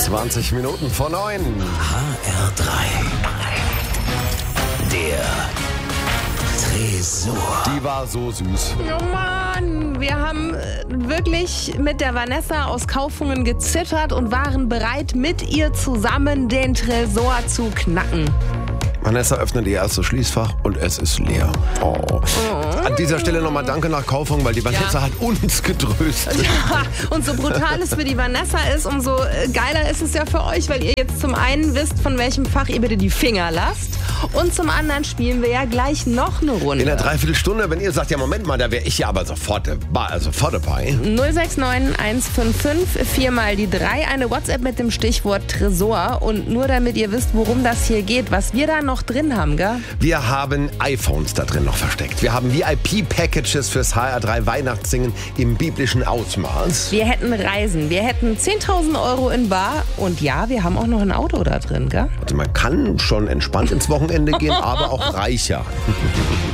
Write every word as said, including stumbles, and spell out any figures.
zwanzig Minuten vor neun. H R drei. Der Tresor. Die war so süß. Oh Mann, wir haben äh, wirklich mit der Vanessa aus Kaufungen gezittert und waren bereit, mit ihr zusammen den Tresor zu knacken. Vanessa öffnet ihr erstes Schließfach und es ist leer. Oh. Oh. An dieser Stelle nochmal Danke nach Kaufung, weil die Vanessa Ja. hat uns getröstet. Ja, und so brutal es für die Vanessa ist, umso geiler ist es ja für euch, weil ihr jetzt zum einen wisst, von welchem Fach ihr bitte die Finger lasst. Und zum anderen spielen wir ja gleich noch eine Runde. In einer Dreiviertelstunde, wenn ihr sagt, ja Moment mal, da wäre ich ja aber sofort, äh, sofort dabei. null sechs neun eins fünf fünf, vier mal die drei, eine WhatsApp mit dem Stichwort Tresor. Und nur damit ihr wisst, worum das hier geht, was wir da noch drin haben, gell? Wir haben iPhones da drin noch versteckt. Wir haben V I P-Packages fürs H R drei Weihnachtssingen im biblischen Ausmaß. Wir hätten Reisen, wir hätten zehntausend Euro in bar und ja, wir haben auch noch ein Auto da drin, gell? Also man kann schon entspannt ins Wochenende gehen, aber auch reicher.